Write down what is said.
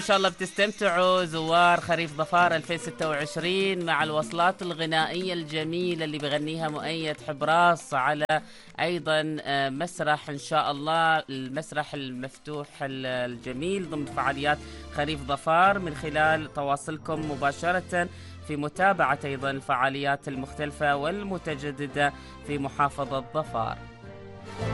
إن شاء الله بتستمتعوا زوار خريف ظفار 2026 مع الوصلات الغنائية الجميلة اللي بغنيها مؤيد حبراس على أيضا مسرح إن شاء الله، المسرح المفتوح الجميل ضمن فعاليات خريف ظفار، من خلال تواصلكم مباشرة في متابعة أيضا الفعاليات المختلفة والمتجددة في محافظة ظفار.